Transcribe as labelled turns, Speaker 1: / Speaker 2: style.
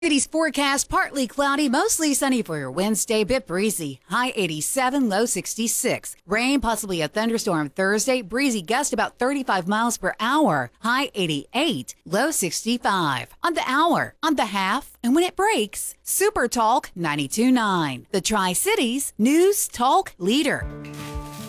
Speaker 1: City's forecast, partly cloudy, mostly sunny for your Wednesday, bit breezy. High 87, low 66. Rain, possibly a thunderstorm Thursday, breezy gust about 35 miles per hour. High 88, low 65. On the hour, on the half, and when it breaks, Super Talk 92.9. The Tri-Cities News Talk Leader.